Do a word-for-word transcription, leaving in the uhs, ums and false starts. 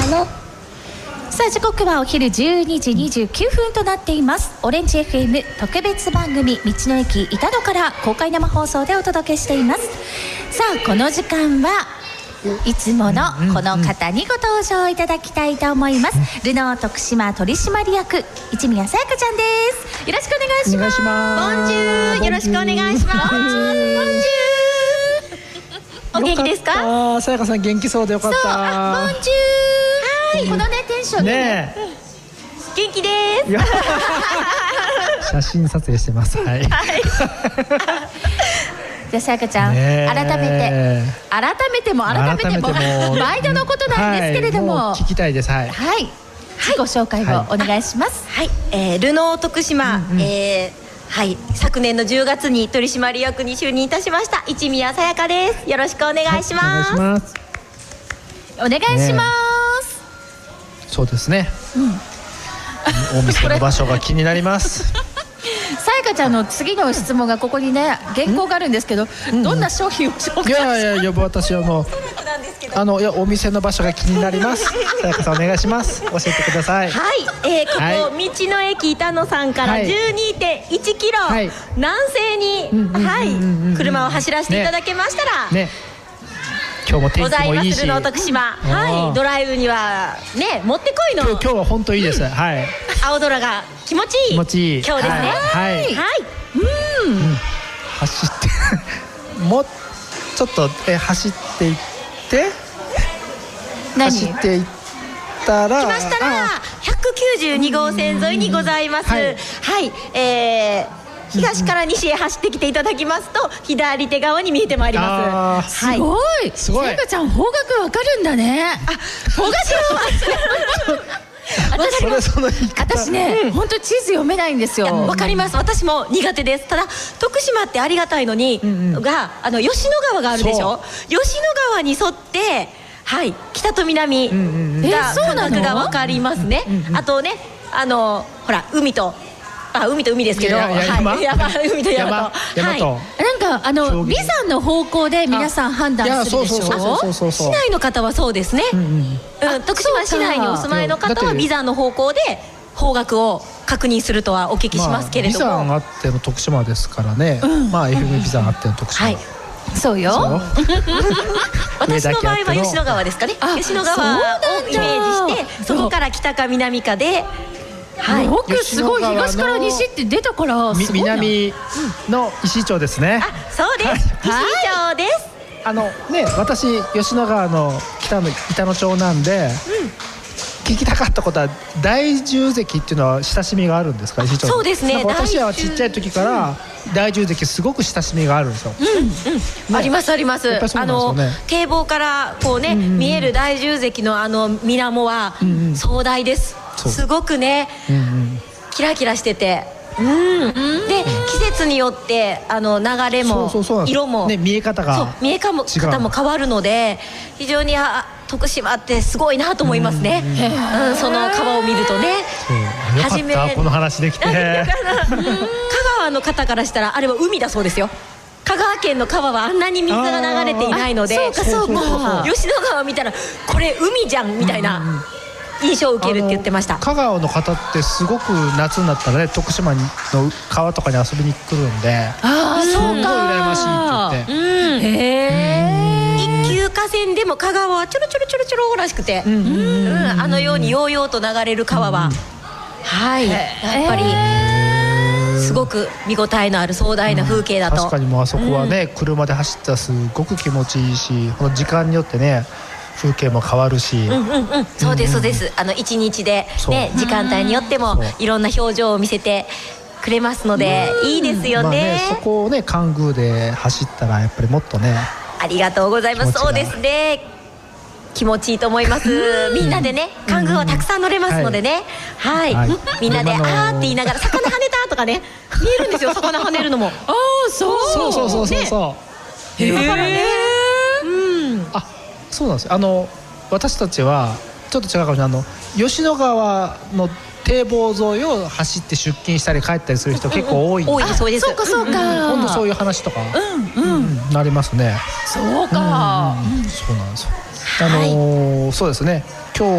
な。さあ時刻はお昼じゅうにじにじゅうきゅうふんとなっています。オレンジ エフエム 特別番組道の駅板野から公開生放送でお届けしています。さあこの時間はいつものこの方にご登場いただきたいと思います。ルノー徳島取締役一宮さやかちゃんです。よろしくお願いします。 ボンジュー、よろしくお願いします。ボンジュー、お元気ですか？ さやかさん元気そうでよかった。 そう、あ、ボンジュー。はい、このねテンションでね、 元気です。 写真撮影してます。はい。 じゃあさやかちゃん、改めて改めても改めても毎度のことなんですけれども、 聞きたいです。はい。 はい。自己紹介をお願いします。 はい。えルノー徳島、えはい、昨年のじゅうがつに取締役に就任いたしました一宮さやかです。よろしくお願いします。 お願いします。 そうですね。お店の場所が気になります。 さやかちゃんの次の質問がここにね原稿があるんですけど、どんな商品を紹介？ いやいやいや、私はもうあのいやお店の場所が気になります。さやかさんお願いします。教えてください。 はい、えー、ここ、はい、道の駅板野さんから じゅうにてんいちキロ、はい、南西に、はい、車を走らせていただけましたら。ねね、 今日も天気もいいし、 ルノー徳島、はい、ドライブにはねもってこいの今日は本当いいです。はい。 青空が気持ちいい。 気持ちいい。 今日ですね。 はい。はい。うん。走ってもうちょっとえ走っていって走っていったら来ましたらひゃくきゅうじゅうにごうせん沿いにございます。はい。えー。東から西へ走ってきていただきますと左手側に見えてまいります。 すごい。すごい。さやかちゃん方角わかるんだね。あ、方角は私ね、本当地図読めないんですよ。 わかります。私も苦手です。ただ徳島ってありがたいのにがあの吉野川があるでしょ。吉野川に沿ってはい北と南が感覚がわかりますね。あとね、あのほら海とあ、海と海ですけど、はい、山、海と山と、 山と、 なんかあの眉山の方向で皆さん判断するでしょ。 市内の方はそうですね。徳島市内にお住まいの方は眉山の方向で方角を確認するとはお聞きしますけれども、 眉山あっての徳島ですからね。まあ エフエム 眉山あっての徳島。 そうよ。 私の場合は吉野川ですかね。吉野川をイメージしてそこから北か南かで。 はい、僕すごい東から西って出たからすごいな。 南の石井町ですね。 あ、そうです。石井町です。 あのね、私吉野川の北の板野町なんで、聞きたかったことは大重関っていうのは親しみがあるんですか？石井町。 そうですね。 私はちっちゃい時から大重関すごく親しみがあるんですよ。 ありますあります。あの堤防からこうね見える大重関のあの水面は壮大です。すごくね、キラキラしてて、で季節によってあの流れも色も見え方が見え方も変わるので、非常にあ徳島ってすごいなと思いますね。その川を見るとね。 初めこの話できて。香川の方からしたらあれは海だそうですよ。香川県の川はあんなに水が流れていないので、そうかそうか。吉野川見たらこれ海じゃんみたいな印象を受けるって言ってました。 香川の方ってすごく夏になったらね徳島の川とかに遊びに来るんで、 ああそうか、 すごい羨ましいって言って。 へえ。一級河川でも香川はちょろちょろちょろちょろらしくて、あのようにようようと流れる川は、はい、やっぱりすごく見応えのある壮大な風景だと。 確かにもうあそこはね車で走ったらすごく気持ちいいし、この時間によってね風景も変わるし、 そうですそうです。あの一日でね時間帯によってもいろんな表情を見せてくれますのでいいですよね。 そこをね関宮で走ったらやっぱりもっとね。 ありがとうございます。そうですね。気持ちいいと思います。みんなでね関宮はたくさん乗れますのでね。はい。みんなであーって言いながら魚跳ねたとかね見えるんですよ。魚跳ねるのも。ああそうそうそうそうそうそう。 だからね。 あ。そうなんですよ。あの私たちはちょっと違うかもしれない。あの吉野川の堤防沿いを走って出勤したり帰ったりする人結構多い。 多いそうです。 そうかそうか。 本当そういう話とかなりますね。 そうか。 そうなんですよ。あのそうですね。